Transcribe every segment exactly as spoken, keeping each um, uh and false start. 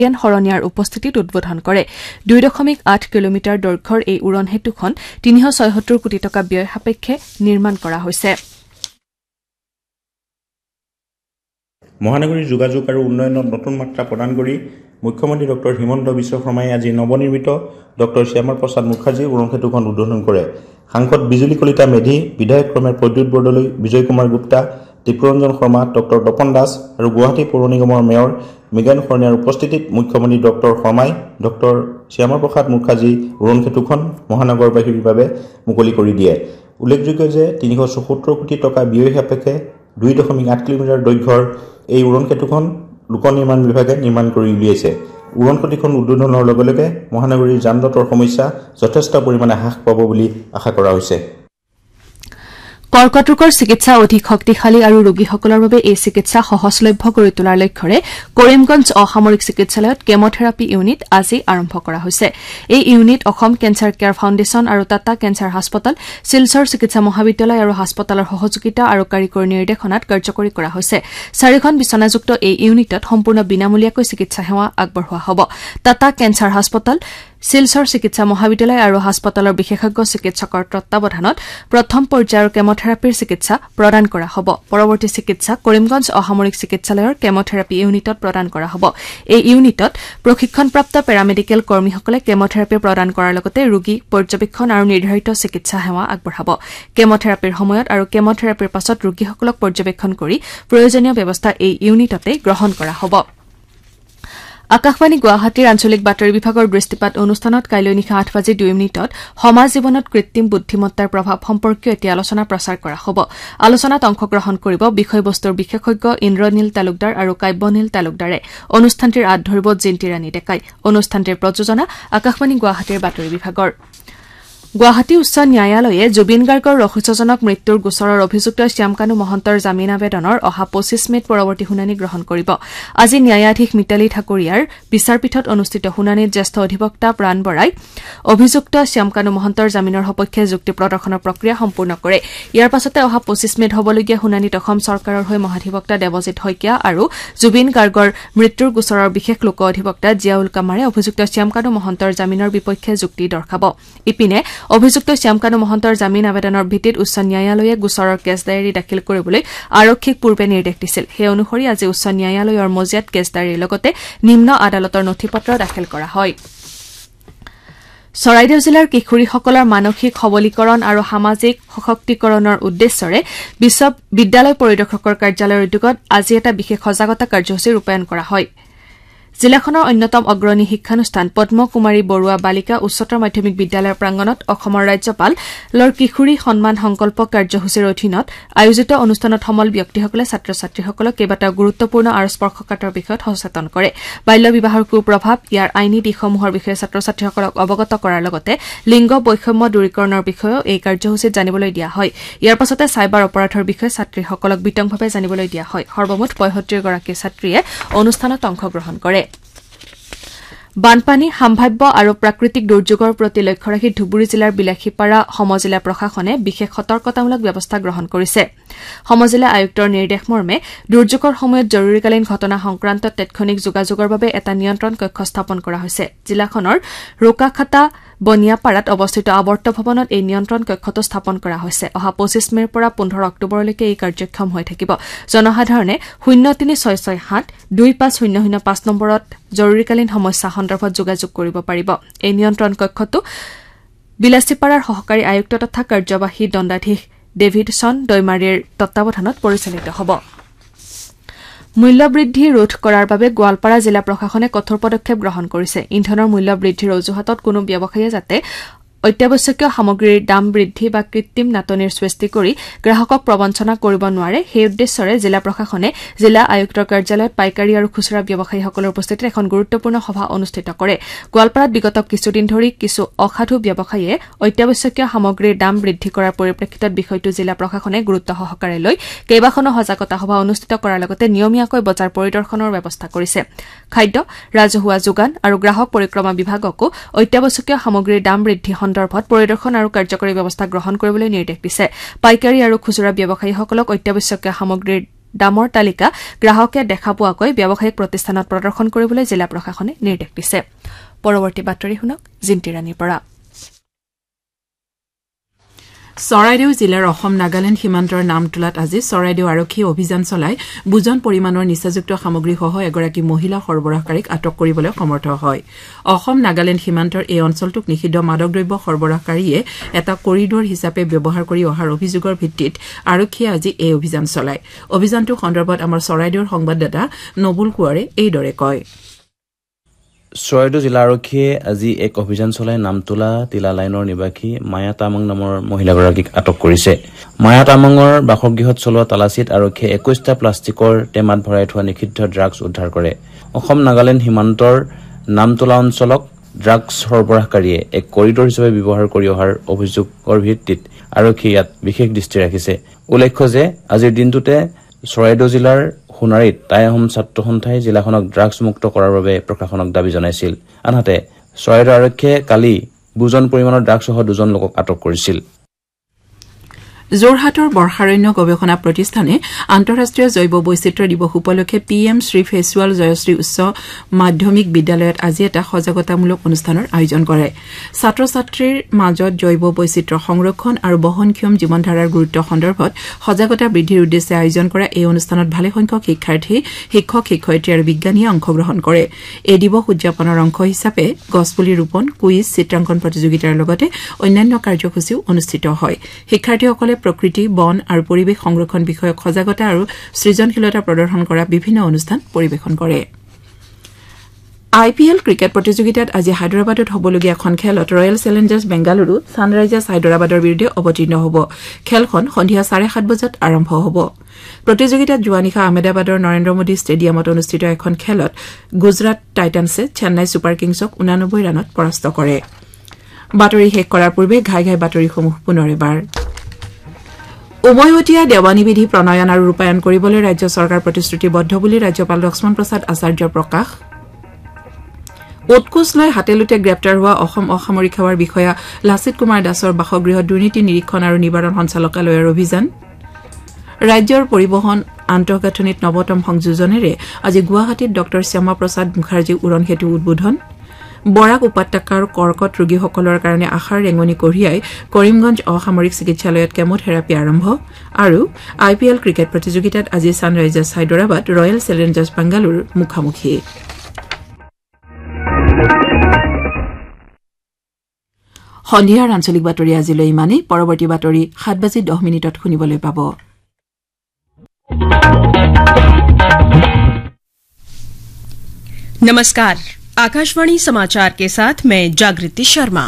শৰণীয়াৰ উপস্থিতিত উদ্বোধন কৰে। দুই দশমিক আঠ কিলোমিটাৰ দৈৰ্ঘ্যৰ এই উৰণ সেতুখন তিনিশ ছয়সত্তৰ কোটি টকা ব্যয় সাপেক্ষে নিৰ্মাণ কৰা হৈছে। মহানগৰীৰ যোগাযোগ আৰু উন্নয়নত নতুন মাত্ৰা প্ৰদান কৰি মুখ্যমন্ত্ৰী ডক্টৰ হিমন্ত বিশ্ব শৰ্মাই আজি নৱনিৰ্মিত ডক্টৰ শ্যামা প্ৰসাদ মুখাৰ্জী উৰণ সেতুখন উদ্বোধন কৰে। সাংসদ বিজুলী কলিতা মেধি, বিধায়ক ক্ৰমে প্ৰদ্যুৎ বৰদলৈ, বিজয় কুমাৰ গুপ্তা, ত্ৰিপুৰঞ্জন শৰ্মা, ডক্টৰ তপন দাস আৰু গুৱাহাটী পৌৰ নিগমৰ মেয়ৰ মৃগান শৰণীয়াৰ উপস্থিতিত মুখ্যমন্ত্ৰী ডক্টৰ শৰ্মাই ডক্টৰ শ্যামা প্ৰসাদ মুখাৰ্জী উৰণ সেতুখন মহানগৰবাসীৰ বাবে মুকলি কৰি দিয়ে। উল্লেখযোগ্য যে তিনিশ চৌসত্তৰ কোটি টকা ব্যয় সাপেক্ষে দুই দশমিক আঠ কিলোমিটাৰ দৈৰ্ঘ্যৰ এই উৰণ সেতুখন লোক নিৰ্মাণ বিভাগে নিৰ্মাণ কৰি উলিয়াইছে। উৰণ সেতুখন উদ্বোধনৰ লগে লগে মহানগৰীৰ যান জঁটৰ সমস্যা যথেষ্ট পৰিমাণে হ্ৰাস পাব বুলি আশা কৰা হৈছে। কৰ্কট ৰোগৰ চিকিৎসা অধিক শক্তিশালী আৰু ৰোগীসকলৰ বাবে এই চিকিৎসা সহজলভ্য কৰি তোলাৰ লক্ষ্যৰে কৰিমগঞ্জ অসামৰিক চিকিৎসালয়ত কেমোথেৰাপি ইউনিট আজি আৰম্ভ কৰা হৈছে। এই unit Assam cancer care foundation আৰু টাটা কেঞ্চাৰ হাস্পতাল, শিলচৰ চিকিৎসা মহাবিদ্যালয় আৰু হাস্পতালৰ সহযোগিতা আৰু কাৰিকৰী নিৰ্দেশনাত কাৰ্যকৰী কৰা হৈছে। চাৰিখন বিচনাযুক্ত এই ইউনিটত সম্পূৰ্ণ বিনামূলীয়াকৈ চিকিৎসা সেৱা আগবঢ়োৱা হ'ব। টাটা কেঞ্চাৰ হাস্পতাল, শিলচৰ চিকিৎসা মহাবিদ্যালয় আৰু হাস্পতালৰ বিশেষজ্ঞ চিকিৎসকৰ তত্বাৱধানত প্ৰথম পৰ্যায়ৰ কেমোথেৰাপিৰ চিকিৎসা প্ৰদান কৰা হ'ব। পৰৱৰ্তী চিকিৎসা কৰিমগঞ্জ অসামৰিক চিকিৎসালয়ৰ কেমোথেৰাপি ইউনিটত প্ৰদান কৰা হ'ব। এই ইউনিটত প্ৰশিক্ষণপ্ৰাপ্ত পেৰামেডিকেল কৰ্মীসকলে কেমোথেৰাপি প্ৰদান কৰাৰ লগতে ৰোগী পৰ্যবেক্ষণ আৰু নিৰ্ধাৰিত চিকিৎসা সেৱা আগবঢ়াব। কেমোথেৰাপিৰ সময়ত আৰু কেমোথেৰাপিৰ পাছত ৰোগীসকলক পৰ্যবেক্ষণ কৰি প্ৰয়োজনীয় ব্যৱস্থা এই ইউনিটতে গ্ৰহণ কৰা হ'ব। আকাশবাণী গুৱাহাটীৰ আঞ্চলিক বাতৰি বিভাগৰ দৃষ্টিপাত অনুষ্ঠানত কাইলৈ নিশা আঠ বাজি দুই মিনিটত সমাজ জীৱনত কৃত্ৰিম বুদ্ধিমত্তাৰ প্ৰভাৱ সম্পৰ্কীয় এটি আলোচনা প্ৰচাৰ কৰা হ'ব। আলোচনাত অংশগ্ৰহণ কৰিব বিষয়বস্তুৰ বিশেষজ্ঞ ইন্দ্ৰনীল তালুকদাৰ আৰু কাব্যনীল তালুকদাৰে। অনুষ্ঠানটিৰ আঁত ধৰিব জিন্তি ৰাণী ডেকাই। অনুষ্ঠানটিৰ প্ৰযোজনা আকাশবাণী গুৱাহাটীৰ বাতৰি বিভাগৰ। গুৱাহাটী উচ্চ ন্যায়ালয়ে জুবিন গাৰ্গৰ ৰহস্যজনক মৃত্যুৰ গোচৰৰ অভিযুক্ত শ্যামকানু মহন্তৰ জামিন আবেদনৰ অহা পঁচিছ মেত পৰৱৰ্তী শুনানি গ্ৰহণ কৰিব। আজি ন্যায়াধীশ মিতালী ঠাকুৰীয়াৰ বিচাৰপীঠত অনুষ্ঠিত শুনানিত জ্যেষ্ঠ অধিবক্তা প্ৰাণ বৰাই অভিযুক্ত শ্যামকানু মহন্তৰ জামিনৰ সপক্ষে যুক্তি প্ৰদৰ্শনৰ প্ৰক্ৰিয়া সম্পূৰ্ণ কৰে। ইয়াৰ পাছতে অহা পঁচিছ মেত হ'বলগীয়া শুনানিত অসম চৰকাৰৰ হৈ মহাধিবক্তা দেৱজিৎ শইকীয়া আৰু জুবিন গাৰ্গৰ মৃত্যুৰ গোচৰৰ বিশেষ লোক অধিবক্তা জিয়াউল কামাৰে অভিযুক্ত শ্যামকানু মহন্তৰ জামিনৰ বিপক্ষে যুক্তি দৰ্শাব। ইপিনে অভিযুক্ত শ্যামকানু মহন্তৰ জামিন আবেদনৰ ভিত্তিত উচ্চ ন্যায়ালয়ে গোচৰৰ কেছ ডায়েৰী দাখিল কৰিবলৈ আৰক্ষীক পূৰ্বে নিৰ্দেশ দিছিল। সেই অনুসৰি আজি উচ্চ ন্যায়ালয়ৰ মজিয়াত কেছ ডায়েৰীৰ লগতে নিম্ন আদালতৰ নথিপত্ৰ দাখিল কৰা হয়। চৰাইদেউ জিলাৰ কিশোৰীসকলৰ মানসিক সবলীকৰণ আৰু সামাজিক সশক্তিকৰণৰ উদ্দেশ্যৰে বিদ্যালয় পৰিদৰ্শকৰ কাৰ্যালয়ৰ উদ্যোগত আজি এটা বিশেষ সজাগতা কাৰ্যসূচী ৰূপায়ণ কৰা হয়। জিলাখনৰ অন্যতম অগ্ৰণী শিক্ষানুষ্ঠান পদ্মকুমাৰী বৰুৱা বালিকা উচ্চতৰ মাধ্যমিক বিদ্যালয়ৰ প্ৰাংগণত অসমৰ ৰাজ্যপালৰ কিশোৰী সন্মান সংকল্প কাৰ্যসূচীৰ অধীনত আয়োজিত অনুষ্ঠানত সমল ব্যক্তিসকলে ছাত্ৰ ছাত্ৰীসকলক কেইবাটাও গুৰুত্বপূৰ্ণ আৰু স্পৰ্শকাতৰ বিষয়ত সচেতন কৰে। বাল্য বিবাহৰ কুপ্ৰভাৱ, ইয়াৰ আইনী দিশসমূহৰ বিষয়ে ছাত্ৰ ছাত্ৰীসকলক অৱগত কৰাৰ লগতে লিংগ বৈষম্য দূৰীকৰণৰ বিষয়েও এই কাৰ্যসূচীত জানিবলৈ দিয়া হয়। ইয়াৰ পাছতে চাইবাৰ অপৰাধৰ বিষয়ে ছাত্ৰীসকলক বিতংভাৱে জানিবলৈ দিয়া হয়। সৰ্বমুঠ পঁয়সত্তৰগৰাকী ছাত্ৰীয়ে অনুষ্ঠানত অংশগ্ৰহণ কৰে। বানপানী, সাম্ভাব্য আৰু প্ৰাকৃতিক দুৰ্যোগৰ প্ৰতি লক্ষ্য ৰাখি ধুবুৰী জিলাৰ বিলাসীপাৰা সমজিলা প্ৰশাসনে বিশেষ সতৰ্কতামূলক ব্যৱস্থা গ্ৰহণ কৰিছে। সমজিলা আয়ুক্তৰ নিৰ্দেশ মৰ্মে দুৰ্যোগৰ সময়ত জৰুৰীকালীন ঘটনা সংক্ৰান্তত তাৎক্ষণিক যোগাযোগৰ বাবে এটা নিয়ন্ত্ৰণ কক্ষ স্থাপন কৰা হৈছে। জিলাখনৰ ৰোকাখাতা বনিয়াপাৰাত অৱস্থিত আৱৰ্ত ভৱনত এই নিয়ন্ত্ৰণ কক্ষটো স্থাপন কৰা হৈছে। অহা পঁচিছ মেৰ পৰা পোন্ধৰ অক্টোবৰলৈকে এই কাৰ্যক্ষম হৈ থাকিব। জনসাধাৰণে শূন্য তিনি ছয় ছয় সাত দুই পাঁচ শূন্য শূন্য পাঁচ নম্বৰত জৰুৰীকালীন সমস্যা সন্দৰ্ভত যোগাযোগ কৰিব পাৰিব। এই নিয়ন্ত্ৰণ কক্ষটো বিলাসীপাৰাৰ সহকাৰী আয়ুক্ত তথা কাৰ্যবাহী দণ্ডাধীশ ডেভিডছন দৈমাৰীৰ তত্বাৱধানত পৰিচালিত হ'ব। মূল্যবৃদ্ধি ৰোধ কৰাৰ বাবে গোৱালপাৰা জিলা প্ৰশাসনে কঠোৰ পদক্ষেপ গ্ৰহণ কৰিছে। ইন্ধনৰ মূল্য বৃদ্ধিৰ অজুহাতত কোনো ব্যৱসায়ীয়ে যাতে অত্যাৱশ্যকীয় সামগ্ৰীৰ দাম বৃদ্ধি বা কৃত্ৰিম নাটনিৰ সৃষ্টি কৰি গ্ৰাহকক প্ৰবঞ্চনা কৰিব নোৱাৰে, সেই উদ্দেশ্যৰে জিলা প্ৰশাসনে জিলা আয়ুক্তৰ কাৰ্যালয়ত পাইকাৰী আৰু খুচুৰা ব্যৱসায়ীসকলৰ উপস্থিতিত এখন গুৰুত্বপূৰ্ণ সভা অনুষ্ঠিত কৰে। গোৱালপাৰাত বিগত কিছুদিন ধৰি কিছু অসাধু ব্যৱসায়ীয়ে অত্যাৱশ্যকীয় সামগ্ৰীৰ দাম বৃদ্ধি কৰাৰ পৰিপ্ৰেক্ষিতত বিষয়টো জিলা প্ৰশাসনে গুৰুত্ব সহকাৰে লৈ কেইবাখনো সজাগতা সভা অনুষ্ঠিত কৰাৰ লগতে নিয়মীয়াকৈ বজাৰ পৰিদৰ্শনৰ ব্যৱস্থা কৰিছে। খাদ্য, ৰাজহুৱা যোগান আৰু গ্ৰাহক পৰিক্ৰমা বিভাগকো অত্যাৱশ্যকীয় সামগ্ৰীৰ দাম বৃদ্ধি সন্দৰ্ভত পৰিদৰ্শন আৰু কাৰ্যকৰী ব্যৱস্থা গ্ৰহণ কৰিবলৈ নিৰ্দেশ দিছে। পাইকাৰী আৰু খুচুৰা ব্যৱসায়ীসকলক অত্যাৱশ্যকীয় সামগ্ৰীৰ দামৰ তালিকা গ্ৰাহকে দেখা পোৱাকৈ ব্যৱসায়িক প্ৰতিষ্ঠানত প্ৰদৰ্শন কৰিবলৈ জিলা প্ৰশাসনে নিৰ্দেশ দিছে। পৰৱৰ্তী বাতৰি শুনক জিন্তি ৰাণীৰ পৰা। চৰাইদেউ জিলাৰ অসম নাগালেণ্ড সীমান্তৰ নামটোলাত আজি চৰাইদেউ আৰক্ষীয়ে অভিযান চলাই বুজন পৰিমাণৰ নিচাযুক্ত সামগ্ৰীসহ এগৰাকী মহিলা সৰবৰাহকাৰীক আটক কৰিবলৈ সমৰ্থ হয়। অসম নাগালেণ্ড সীমান্তৰ এই অঞ্চলটোক নিষিদ্ধ মাদকদ্ৰব্য সৰবৰাহকাৰীয়ে এটা কৰিডৰ হিচাপে ব্যৱহাৰ কৰি অহাৰ অভিযোগৰ ভিত্তিত আৰক্ষীয়ে আজি এই অভিযান চলায়। অভিযানটো সন্দৰ্ভত আমাৰ চৰাইদেউৰ সংবাদদাতা নবুল কোঁৱৰে এইদৰে কয়। চৰাইদেউ জিলা আৰক্ষীয়ে আজি এক অভিযান চলাই নামতোলা তিলা লাইনৰ নিবাসী মায়া তামাং নামৰ মহিলাগৰাকীক আটক কৰিছে। মায়া তামাঙৰ বাসগৃহত চলোৱা তালাচীত আৰক্ষীয়ে একৈশটা প্লাষ্টিকৰ টেমাত ভৰাই থোৱা নিষিদ্ধ ড্ৰাগছ উদ্ধাৰ কৰে। অসম নাগালেণ্ড সীমান্তৰ নামতোলা অঞ্চলক ড্ৰাগছ সৰবৰাহকাৰীয়ে এক কৰিডৰ হিচাপে ব্যৱহাৰ কৰি অহাৰ অভিযোগৰ ভিত্তিত আৰক্ষীয়ে ইয়াত বিশেষ দৃষ্টি ৰাখিছে। উল্লেখ্য যে আজিৰ দিনটোতে চৰাইদেউ জিলাৰ সোণাৰীত টাই আহোম ছাত্ৰ সন্থাই জিলাখনক ড্ৰাগছ মুক্ত কৰাৰ বাবে প্ৰশাসনক দাবী জনাইছিল। আনহাতে চৰাইদেউ আৰক্ষীয়ে কালি বুজন পৰিমাণৰ ড্ৰাগছসহ দুজন লোকক আটক কৰিছিল। যোৰহাটৰ বৰ্ষাৰণ্য গৱেষণা প্ৰতিষ্ঠানে আন্তঃৰাষ্ট্ৰীয় জৈৱ বৈচিত্ৰ্য দিৱস উপলক্ষে পি এম শ্ৰী ফেচুৱাল জয়শ্ৰী উচ্চ মাধ্যমিক বিদ্যালয়ত আজি এটা সজাগতামূলক অনুষ্ঠানৰ আয়োজন কৰে। ছাত্ৰ ছাত্ৰীৰ মাজত জৈৱ বৈচিত্ৰ্য সংৰক্ষণ আৰু বহনক্ষম জীৱনধাৰাৰ গুৰুত্ব সন্দৰ্ভত সজাগতা বৃদ্ধিৰ উদ্দেশ্যে আয়োজন কৰা এই অনুষ্ঠানত ভালেসংখ্যক শিক্ষাৰ্থী, শিক্ষক, শিক্ষয়িত্ৰী আৰু বিজ্ঞানীয়ে অংশগ্ৰহণ কৰে। এই দিৱস উদযাপনৰ অংশ হিচাপে গছপুলি ৰোপণ, কুইজ, চিত্ৰাংকন প্ৰতিযোগিতাৰ লগতে অন্যান্য কাৰ্যসূচীও অনুষ্ঠিত হয়। শিক্ষাৰ্থীসকলে প্ৰকৃতি, বন আৰু পৰিৱেশ সংৰক্ষণ বিষয়ক সজাগতা আৰু সৃজনশীলতা প্ৰদৰ্শন কৰা বিভিন্ন অনুষ্ঠান পৰিৱেশন কৰে। আই পি এল ক্ৰিকেট প্ৰতিযোগিতাত আজি হায়দৰাবাদত হ'বলগীয়া এখন খেলত ৰয়েল চেলেঞ্জাৰ্ছ বেংগালুৰু ছানৰাইজাৰ্ছ হায়দৰাবাদৰ বিৰুদ্ধে অৱতীৰ্ণ হ'ব। খেলখন সন্ধিয়া চাৰে সাত বজাত আৰম্ভ হ'ব। প্ৰতিযোগিতাত যোৱা নিশা আহমেদাবাদৰ নৰেন্দ্ৰ মোদী ষ্টেডিয়ামত অনুষ্ঠিত এখন খেলত গুজৰাট টাইটান্ছে চেন্নাই ছুপাৰ কিংছক ঊনানব্বৈ ৰানত পৰাস্ত কৰে। বাতৰি শেষ কৰাৰ পূৰ্বে ঘাই ঘাই বাতৰিসমূহ পুনৰ এবাৰ। উমৈহতীয়া দেৱানী বিধি প্ৰণয়ন আৰু ৰূপায়ণ কৰিবলৈ ৰাজ্য চৰকাৰ প্ৰতিশ্ৰুতিবদ্ধ বুলি ৰাজ্যপাল লক্ষ্মণ প্ৰসাদ আচাৰ্যৰ প্ৰকাশ। উৎকোচ লৈ হাতেলোতে গ্ৰেপ্তাৰ হোৱা অসম অসামৰিক সেৱাৰ বিষয়া লাচিত কুমাৰ দাসৰ বাসগৃহত দুৰ্নীতি নিৰীক্ষণ আৰু নিবাৰণ সঞ্চালকালয়ৰ অভিযান। ৰাজ্যৰ পৰিবহণ আন্তঃগাঁথনিত নৱতম সংযোজনেৰে আজি গুৱাহাটীত ডঃ শ্যামা প্ৰসাদ মুখাৰ্জী উৰণ সেতু উদ্বোধন। বৰাক উপত্যকাৰ কৰ্কট ৰোগীসকলৰ কাৰণে আশাৰ ৰেঙনি কঢ়িয়াই কৰিমগঞ্জ অসামৰিক চিকিৎসালয়ত কেমোথেৰাপি আৰম্ভ। আৰু আই পি এল ক্ৰিকেট প্ৰতিযোগিতাত আজি ছানৰাইজাৰ্ছ হায়দৰাবাদ ৰয়েল চেলেঞ্জাৰ্ছ বেংগালুৰুৰ মুখামুখি। সন্ধিয়াৰ আঞ্চলিক বাতৰি আজিলৈ ইমানেই। পৰৱৰ্তী বাতৰি সাত বাজি দহ মিনিটত শুনিবলৈ পাব। नमस्कार, आकाशवाणी समाचार के साथ मैं जागृति शर्मा।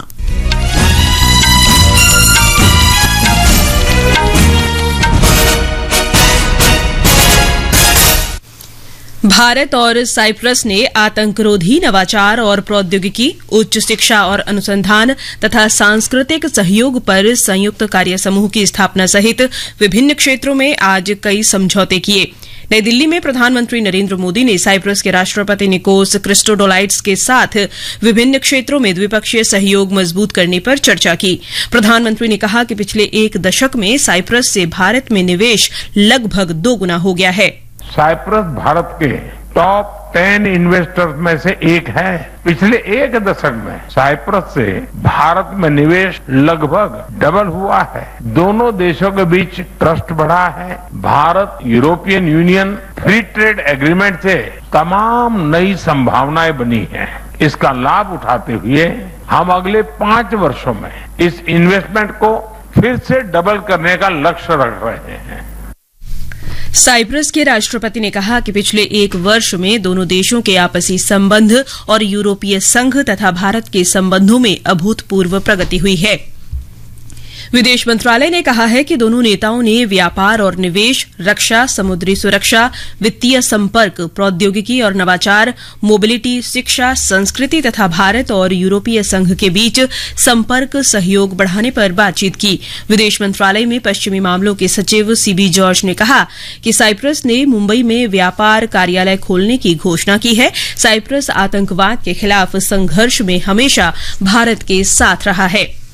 भारत और साइप्रस ने आतंकरोधी, नवाचार और प्रौद्योगिकी, उच्च शिक्षा और अनुसंधान तथा सांस्कृतिक सहयोग पर संयुक्त कार्य समूह की स्थापना सहित विभिन्न क्षेत्रों में आज कई समझौते किए। नई दिल्ली में प्रधानमंत्री नरेंद्र मोदी ने साइप्रस के राष्ट्रपति निकोस क्रिस्टोडोलाइड्स के साथ विभिन्न क्षेत्रों में द्विपक्षीय सहयोग मजबूत करने पर चर्चा की। प्रधानमंत्री ने कहा कि पिछले एक दशक में साइप्रस से भारत में निवेश लगभग दोगुना हो गया है। साइप्रस भारत के टॉप टेन इन्वेस्टर्स में से एक है। पिछले एक दशक में साइप्रस से भारत में निवेश लगभग डबल हुआ है। दोनों देशों के बीच ट्रस्ट बढ़ा है। Bharat European union free trade agreement से तमाम नई संभावनाएं बनी हैं। इसका लाभ उठाते हुए हम अगले पांच वर्षों में इस इन्वेस्टमेंट को फिर से डबल करने का लक्ष्य रख रहे हैं। साइप्रस के राष्ट्रपति ने कहा कि पिछले एक वर्ष में दोनों देशों के आपसी संबंध और यूरोपीय संघ तथा भारत के संबंधों में अभूतपूर्व प्रगति हुई है। विदेश मंत्रालय ने कहा है कि दोनों नेताओं ने व्यापार और निवेश, रक्षा, समुद्री सुरक्षा, वित्तीय संपर्क, प्रौद्योगिकी और नवाचार, मोबिलिटी, शिक्षा, संस्कृति तथा भारत और यूरोपीय संघ के बीच संपर्क सहयोग बढ़ाने पर बातचीत की। विदेश मंत्रालय में पश्चिमी मामलों के सचिव सीबी जॉर्ज ने कहा कि साइप्रस ने मुंबई में व्यापार कार्यालय खोलने की घोषणा की है। साइप्रस आतंकवाद के खिलाफ संघर्ष में हमेशा भारत के साथ रहा है।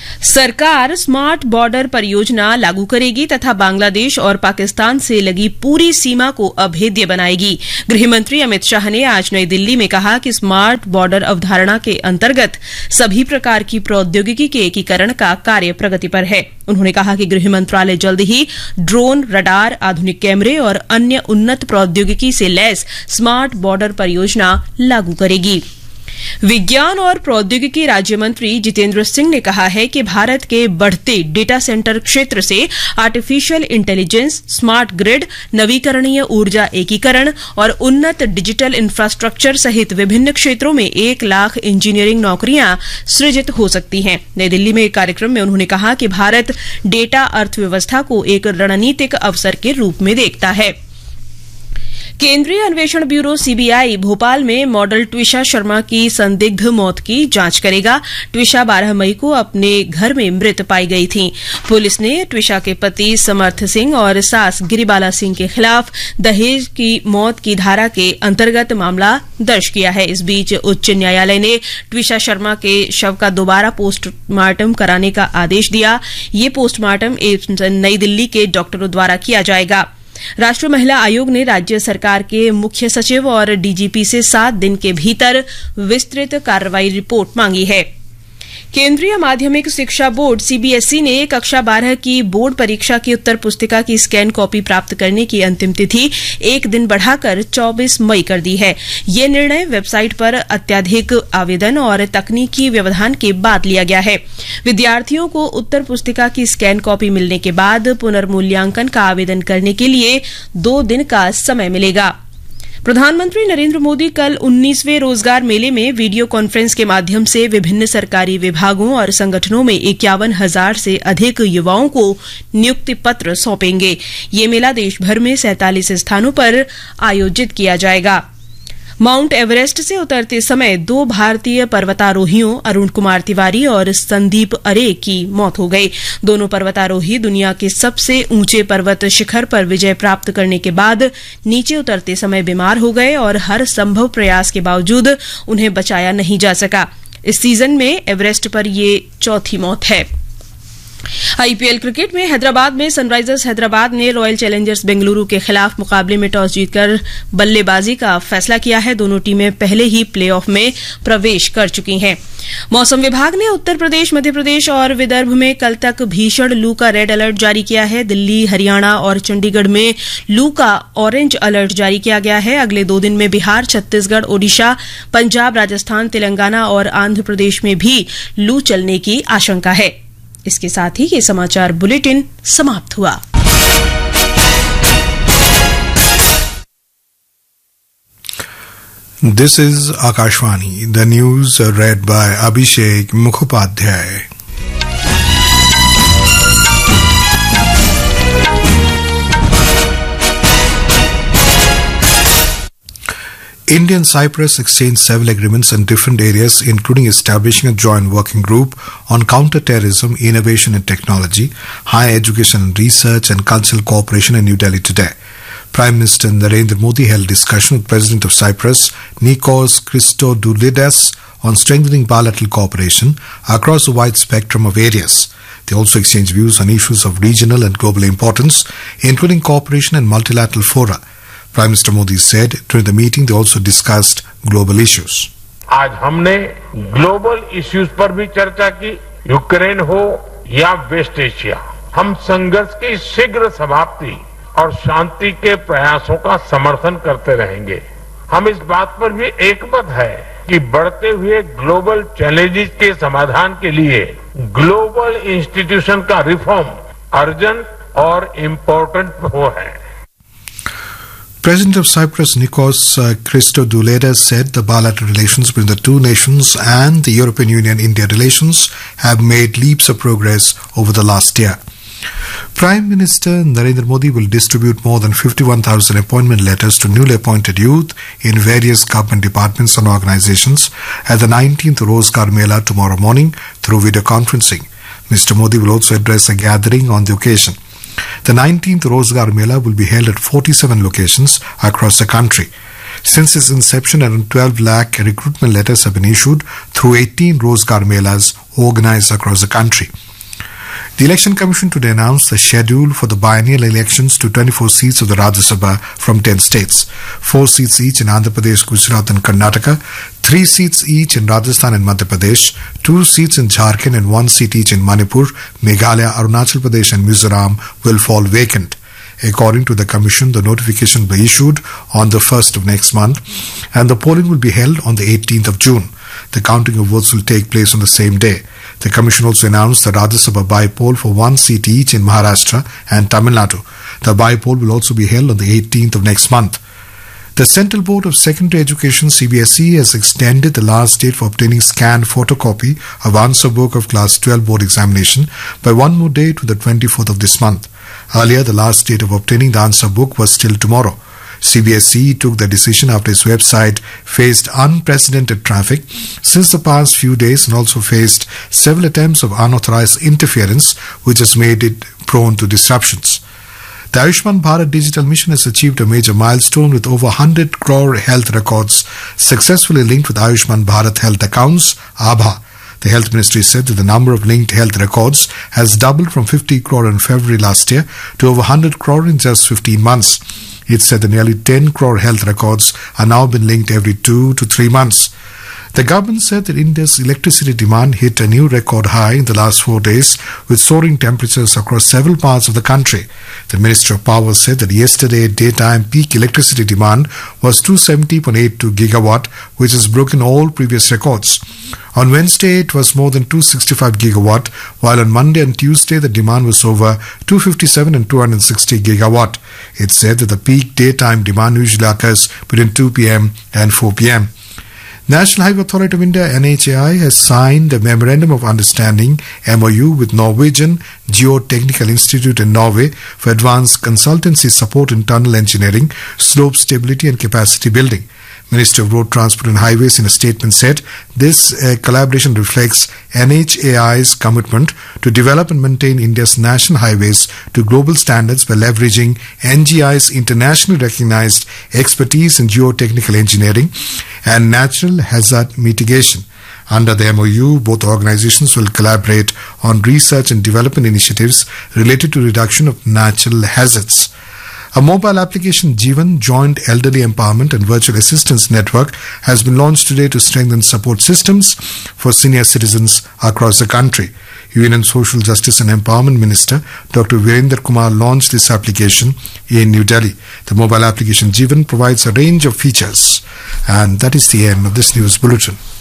सरकार स्मार्ट बॉर्डर परियोजना लागू करेगी तथा बांग्लादेश और पाकिस्तान से लगी पूरी सीमा को अभेद्य बनाएगी। गृहमंत्री अमित शाह ने आज नई दिल्ली में कहा कि स्मार्ट बॉर्डर अवधारणा के अंतर्गत सभी प्रकार की प्रौद्योगिकी के एकीकरण का कार्य प्रगति पर है। उन्होंने कहा कि गृह मंत्रालय जल्द ही ड्रोन, रडार, आधुनिक कैमरे और अन्य उन्नत प्रौद्योगिकी से लैस स्मार्ट बॉर्डर परियोजना लागू करेगी। विज्ञान और प्रौद्योगिकी राज्य मंत्री जितेंद्र सिंह ने कहा है कि भारत के बढ़ते डेटा सेंटर क्षेत्र से आर्टिफिशियल इंटेलिजेंस, स्मार्ट ग्रिड, नवीकरणीय ऊर्जा एकीकरण और उन्नत डिजिटल इंफ्रास्ट्रक्चर सहित विभिन्न क्षेत्रों में एक लाख इंजीनियरिंग नौकरियां सृजित हो सकती हैं। नई दिल्ली में एक कार्यक्रम में उन्होंने कहा कि भारत डेटा अर्थव्यवस्था को एक रणनीतिक अवसर के रूप में देखता है। केंद्रीय अन्वेषण ब्यूरो सीबीआई भोपाल में मॉडल ट्विशा शर्मा की संदिग्ध मौत की जांच करेगा। ट्विशा बारह मई को अपने घर में मृत पाई गई थी। पुलिस ने ट्विशा के पति समर्थ सिंह और सास गिरिबाला सिंह के खिलाफ दहेज की मौत की धारा के अंतर्गत मामला दर्ज किया है। इस बीच उच्च न्यायालय ने ट्विशा शर्मा के शव का दोबारा पोस्टमार्टम कराने का आदेश दिया। ये पोस्टमार्टम नई दिल्ली के डॉक्टरों द्वारा किया जाएगा। राष्ट्रीय महिला आयोग ने राज्य सरकार के मुख्य सचिव और डीजीपी से सात दिन के भीतर विस्तृत कार्रवाई रिपोर्ट मांगी है। केंद्रीय माध्यमिक शिक्षा बोर्ड सीबीएसई ने कक्षा बारह की बोर्ड परीक्षा की उत्तर पुस्तिका की स्कैन कॉपी प्राप्त करने की अंतिम तिथि एक दिन बढ़ाकर चौबीस मई कर दी है। यह निर्णय वेबसाइट पर अत्यधिक आवेदन और तकनीकी व्यवधान के बाद लिया गया है। विद्यार्थियों को उत्तर पुस्तिका की स्कैन कॉपी मिलने के बाद पुनर्मूल्यांकन का आवेदन करने के लिए दो दिन का समय मिलेगा। प्रधानमंत्री नरेंद्र मोदी कल उन्नीसवें रोजगार मेले में वीडियो कॉन्फ्रेंस के माध्यम से विभिन्न सरकारी विभागों और संगठनों में इक्यावन हजार से अधिक युवाओं को नियुक्ति पत्र सौंपेंगे। ये मेला देशभर में सैंतालीस स्थानों पर आयोजित किया जाएगा। माउंट एवरेस्ट से उतरते समय दो भारतीय पर्वतारोहियों अरुण कुमार तिवारी और संदीप अरे की मौत हो गई। दोनों पर्वतारोही दुनिया के सबसे ऊंचे पर्वत शिखर पर विजय प्राप्त करने के बाद नीचे उतरते समय बीमार हो गए और हर संभव प्रयास के बावजूद उन्हें बचाया नहीं जा सका। इस सीजन में एवरेस्ट पर ये चौथी मौत है। आईपीएल क्रिकेट में हैदराबाद में सनराइजर्स हैदराबाद ने रॉयल चैलेंजर्स बेंगलुरु के खिलाफ मुकाबले में टॉस जीतकर बल्लेबाजी का फैसला किया है। दोनों टीमें पहले ही प्लेऑफ में प्रवेश कर चुकी हैं। मौसम विभाग ने उत्तर प्रदेश, मध्य प्रदेश और विदर्भ में कल तक भीषण लू का रेड अलर्ट जारी किया है। दिल्ली, हरियाणा और चंडीगढ़ में लू का ऑरेंज अलर्ट जारी किया गया है। अगले दो दिन में बिहार, छत्तीसगढ़, ओडिशा, पंजाब, राजस्थान, तेलंगाना और आंध्र प्रदेश में भी लू चलने की आशंका है। इसके साथ ही ये समाचार बुलेटिन समाप्त हुआ। This is Akashvani. The news read by Abhishek Mukhopadhyay. India and Cyprus exchanged several agreements in different areas, including establishing a joint working group on counter-terrorism, innovation and technology, higher education and research, and cultural cooperation in New Delhi today. Prime Minister Narendra Modi held discussion with President of Cyprus, Nikos Christodoulidis, on strengthening bilateral cooperation across a wide spectrum of areas. They also exchanged views on issues of regional and global importance, including cooperation in multilateral fora. Prime Minister Modi said during the meeting they also discussed global issues. आज हमने global issues पर भी चर्चा की। Ukraine हो या waste Asia, हम संघर्ष की शीघ्र समाप्ति और शांति के प्रयासों का समर्थन करते रहेंगे। हम इस बात पर भी एकमत है कि बढ़ते हुए ग्लोबल चैलेंजेस के समाधान के लिए ग्लोबल इंस्टीट्यूशन का रिफॉर्म अर्जेंट और इम्पोर्टेंट हो है। President of Cyprus Nikos uh, Christodoulidis said the bilateral relations between the two nations and the European Union-India relations have made leaps of progress over the last year. Prime Minister Narendra Modi will distribute more than fifty-one thousand appointment letters to newly appointed youth in various government departments and organizations at the nineteenth Rozgar Mela tomorrow morning through video conferencing. Mister Modi will also address a gathering on the occasion. The nineteenth Rozgar Mela will be held at forty-seven locations across the country. Since its inception, around twelve lakh recruitment letters have been issued through eighteen Rozgar Melas organized across the country. The Election Commission today announced the schedule for the biennial elections to twenty-four seats of the Rajya Sabha from ten states, four seats each in Andhra Pradesh, Gujarat and Karnataka, three seats each in Rajasthan and Madhya Pradesh, two seats in Jharkhand and one seat each in Manipur, Meghalaya, Arunachal Pradesh and Mizoram will fall vacant. According to the Commission, the notification will be issued on the first of next month and the polling will be held on the eighteenth of June. The counting of votes will take place on the same day. The Commission also announced the Rajya Sabha by-poll for one seat each in Maharashtra and Tamil Nadu. The by-poll will also be held on the eighteenth of next month. The Central Board of Secondary Education C B S E has extended the last date for obtaining scanned photocopy of answer book of Class twelve board examination by one more day to the twenty-fourth of this month. Earlier, the last date of obtaining the answer book was still tomorrow. C B S E took the decision after its website faced unprecedented traffic since the past few days and also faced several attempts of unauthorized interference, which has made it prone to disruptions. The Ayushman Bharat Digital Mission has achieved a major milestone with over one hundred crore health records successfully linked with Ayushman Bharat health accounts, A B H A. The Health Ministry said that the number of linked health records has doubled from fifty crore in February last year to over one hundred crore in just fifteen months. It said that nearly ten crore health records are now being linked every two to three months. The government said that India's electricity demand hit a new record high in the last four days with soaring temperatures across several parts of the country. The Minister of Power said that yesterday daytime peak electricity demand was two hundred seventy point eight two gigawatt, which has broken all previous records. On Wednesday, it was more than two hundred sixty-five gigawatt, while on Monday and Tuesday, the demand was over two hundred fifty-seven and two hundred sixty gigawatt. It said that the peak daytime demand usually occurs between two p.m. and four p.m. National Highway Authority of India N H A I has signed a Memorandum of Understanding M O U with Norwegian Geotechnical Institute in Norway for advanced consultancy support in tunnel engineering, slope stability and capacity building. Minister of Road Transport and Highways in a statement said this uh, collaboration reflects N H A I's commitment to develop and maintain India's national highways to global standards by leveraging N G I's internationally recognized expertise in geotechnical engineering and natural hazard mitigation. Under the M O U, both organizations will collaborate on research and development initiatives related to reduction of natural hazards. A mobile application, Jeevan, Joint Elderly Empowerment and Virtual Assistance Network, has been launched today to strengthen support systems for senior citizens across the country. Union Social Justice and Empowerment Minister Doctor Virender Kumar launched this application in New Delhi. The mobile application Jeevan provides a range of features. And that is the end of this news bulletin.